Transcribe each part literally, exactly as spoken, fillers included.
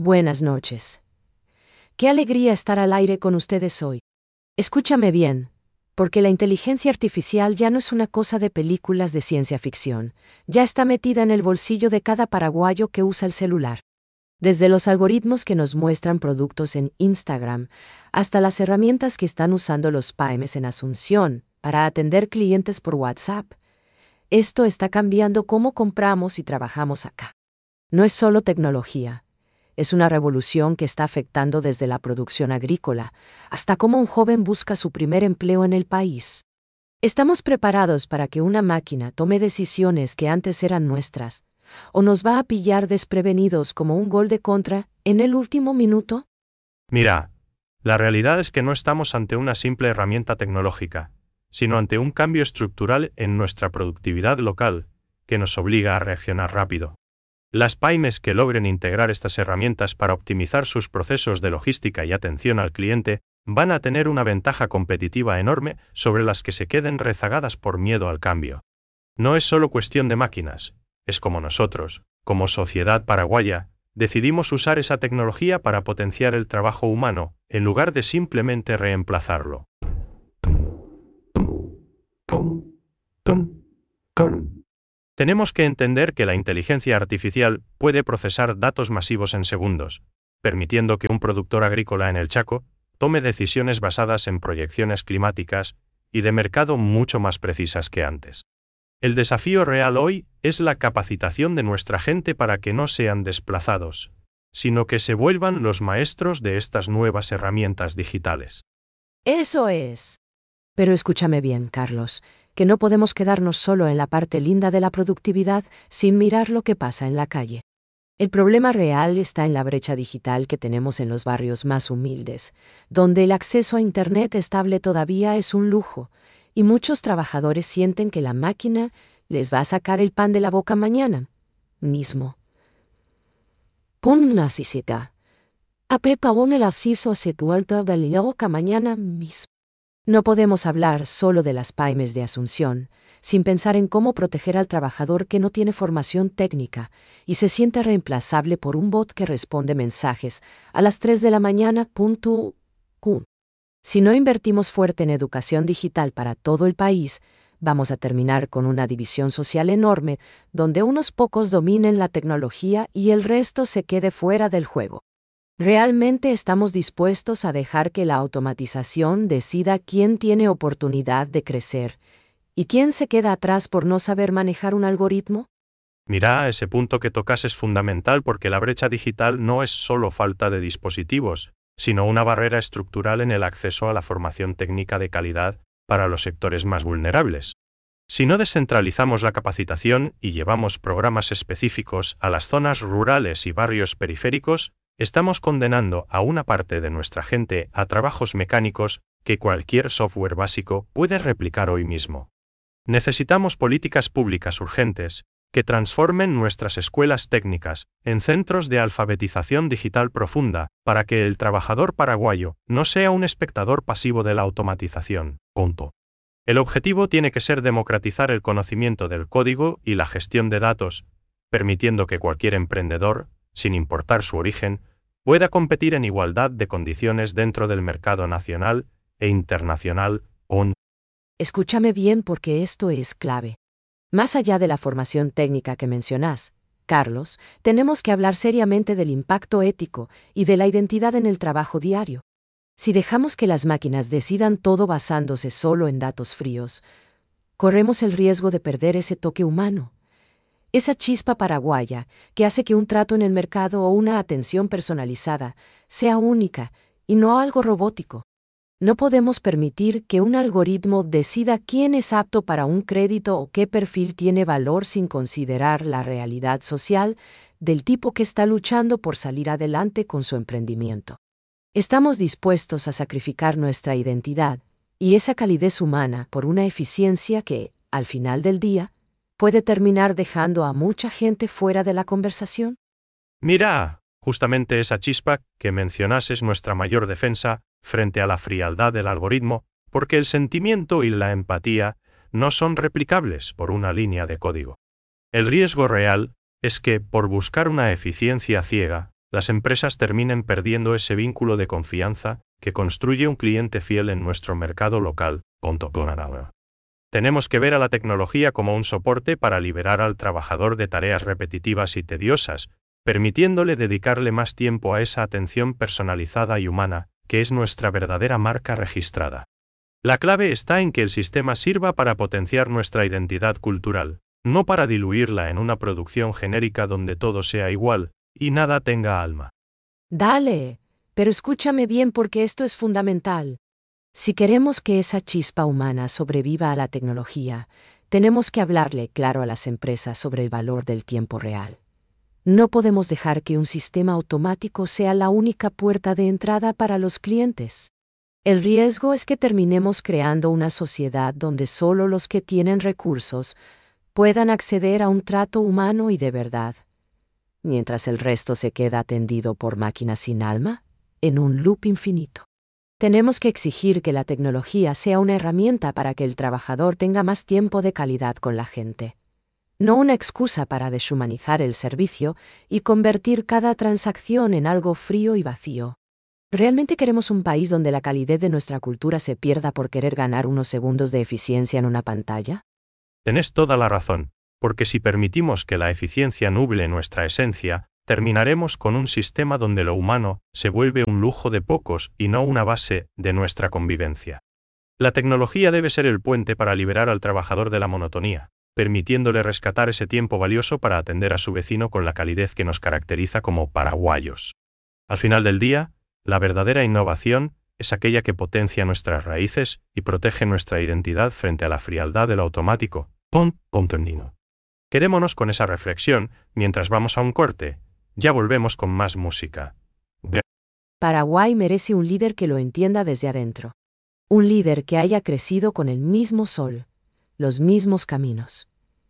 Buenas noches. Qué alegría estar al aire con ustedes hoy. Escúchame bien, porque la inteligencia artificial ya no es una cosa de películas de ciencia ficción, ya está metida en el bolsillo de cada paraguayo que usa el celular. Desde los algoritmos que nos muestran productos en Instagram, hasta las herramientas que están usando los pymes en Asunción para atender clientes por WhatsApp. Esto está cambiando cómo compramos y trabajamos acá. No es solo tecnología. Es una revolución que está afectando desde la producción agrícola hasta cómo un joven busca su primer empleo en el país. ¿Estamos preparados para que una máquina tome decisiones que antes eran nuestras, o nos va a pillar desprevenidos como un gol de contra en el último minuto? Mira, la realidad es que no estamos ante una simple herramienta tecnológica, sino ante un cambio estructural en nuestra productividad local, que nos obliga a reaccionar rápido. Las pymes que logren integrar estas herramientas para optimizar sus procesos de logística y atención al cliente van a tener una ventaja competitiva enorme sobre las que se queden rezagadas por miedo al cambio. No es solo cuestión de máquinas, es como nosotros, como sociedad paraguaya, decidimos usar esa tecnología para potenciar el trabajo humano, en lugar de simplemente reemplazarlo. Tenemos que entender que la inteligencia artificial puede procesar datos masivos en segundos, permitiendo que un productor agrícola en el Chaco tome decisiones basadas en proyecciones climáticas y de mercado mucho más precisas que antes. El desafío real hoy es la capacitación de nuestra gente para que no sean desplazados, sino que se vuelvan los maestros de estas nuevas herramientas digitales. Eso es. Pero escúchame bien, Carlos, que no podemos quedarnos solo en la parte linda de la productividad sin mirar lo que pasa en la calle. El problema real está en la brecha digital que tenemos en los barrios más humildes, donde el acceso a Internet estable todavía es un lujo, y muchos trabajadores sienten que la máquina les va a sacar el pan de la boca mañana mismo. Pon la cita. A preparar el acceso se cuarta de la boca mañana mismo. No podemos hablar solo de las pymes de Asunción, sin pensar en cómo proteger al trabajador que no tiene formación técnica y se siente reemplazable por un bot que responde mensajes a las tres de la mañana. Q. Si no invertimos fuerte en educación digital para todo el país, vamos a terminar con una división social enorme donde unos pocos dominen la tecnología y el resto se quede fuera del juego. ¿Realmente estamos dispuestos a dejar que la automatización decida quién tiene oportunidad de crecer y quién se queda atrás por no saber manejar un algoritmo? Mira, ese punto que tocas es fundamental porque la brecha digital no es solo falta de dispositivos, sino una barrera estructural en el acceso a la formación técnica de calidad para los sectores más vulnerables. Si no descentralizamos la capacitación y llevamos programas específicos a las zonas rurales y barrios periféricos, estamos condenando a una parte de nuestra gente a trabajos mecánicos que cualquier software básico puede replicar hoy mismo. Necesitamos políticas públicas urgentes que transformen nuestras escuelas técnicas en centros de alfabetización digital profunda para que el trabajador paraguayo no sea un espectador pasivo de la automatización. Punto. El objetivo tiene que ser democratizar el conocimiento del código y la gestión de datos, permitiendo que cualquier emprendedor, sin importar su origen, pueda competir en igualdad de condiciones dentro del mercado nacional e internacional. On. Escúchame bien porque esto es clave. Más allá de la formación técnica que mencionás, Carlos, tenemos que hablar seriamente del impacto ético y de la identidad en el trabajo diario. Si dejamos que las máquinas decidan todo basándose solo en datos fríos, corremos el riesgo de perder ese toque humano. Esa chispa paraguaya que hace que un trato en el mercado o una atención personalizada sea única y no algo robótico. No podemos permitir que un algoritmo decida quién es apto para un crédito o qué perfil tiene valor sin considerar la realidad social del tipo que está luchando por salir adelante con su emprendimiento. Estamos dispuestos a sacrificar nuestra identidad y esa calidez humana por una eficiencia que, al final del día, puede terminar dejando a mucha gente fuera de la conversación. Mira, justamente esa chispa que mencionas es nuestra mayor defensa frente a la frialdad del algoritmo, porque el sentimiento y la empatía no son replicables por una línea de código. El riesgo real es que, por buscar una eficiencia ciega, las empresas terminen perdiendo ese vínculo de confianza que construye un cliente fiel en nuestro mercado local. Tenemos que ver a la tecnología como un soporte para liberar al trabajador de tareas repetitivas y tediosas, permitiéndole dedicarle más tiempo a esa atención personalizada y humana, que es nuestra verdadera marca registrada. La clave está en que el sistema sirva para potenciar nuestra identidad cultural, no para diluirla en una producción genérica donde todo sea igual y nada tenga alma. Dale, pero escúchame bien porque esto es fundamental. Si queremos que esa chispa humana sobreviva a la tecnología, tenemos que hablarle claro a las empresas sobre el valor del tiempo real. No podemos dejar que un sistema automático sea la única puerta de entrada para los clientes. El riesgo es que terminemos creando una sociedad donde solo los que tienen recursos puedan acceder a un trato humano y de verdad, mientras el resto se queda atendido por máquinas sin alma, en un loop infinito. Tenemos que exigir que la tecnología sea una herramienta para que el trabajador tenga más tiempo de calidad con la gente, no una excusa para deshumanizar el servicio y convertir cada transacción en algo frío y vacío. ¿Realmente queremos un país donde la calidez de nuestra cultura se pierda por querer ganar unos segundos de eficiencia en una pantalla? Tenés toda la razón, porque si permitimos que la eficiencia nuble nuestra esencia, terminaremos con un sistema donde lo humano se vuelve un lujo de pocos y no una base de nuestra convivencia. La tecnología debe ser el puente para liberar al trabajador de la monotonía, permitiéndole rescatar ese tiempo valioso para atender a su vecino con la calidez que nos caracteriza como paraguayos. Al final del día, la verdadera innovación es aquella que potencia nuestras raíces y protege nuestra identidad frente a la frialdad de lo automático. Pon, pontonino. Quedémonos con esa reflexión mientras vamos a un corte. Ya volvemos con más música. Paraguay merece un líder que lo entienda desde adentro. Un líder que haya crecido con el mismo sol, los mismos caminos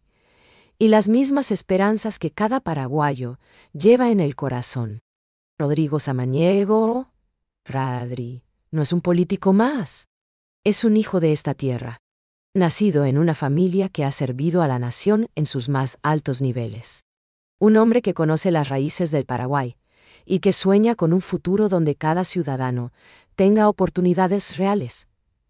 y las mismas esperanzas que cada paraguayo lleva en el corazón. Rodrigo Samaniego, Radri, no es un político más. Es un hijo de esta tierra, nacido en una familia que ha servido a la nación en sus más altos niveles. Un hombre que conoce las raíces del Paraguay y que sueña con un futuro donde cada ciudadano tenga oportunidades reales.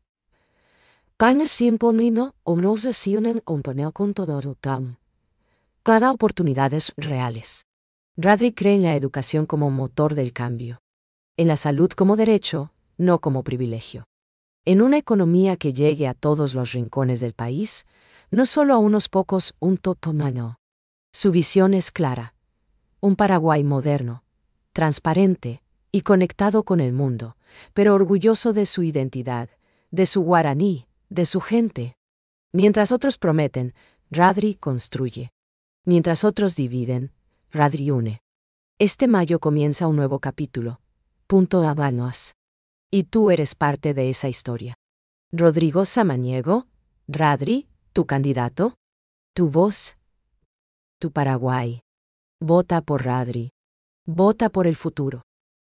Cada oportunidades reales. Radri cree en la educación como motor del cambio, en la salud como derecho, no como privilegio, en una economía que llegue a todos los rincones del país, no solo a unos pocos, un totomano. Su visión es clara: un Paraguay moderno, transparente y conectado con el mundo, pero orgulloso de su identidad, de su guaraní, de su gente. Mientras otros prometen, Radri construye. Mientras otros dividen, Radri une. Este mayo comienza un nuevo capítulo. Punto Habanos. Y tú eres parte de esa historia. Rodrigo Samaniego, Radri, tu candidato, tu voz, tu Paraguay. Vota por Radri. Vota por el futuro.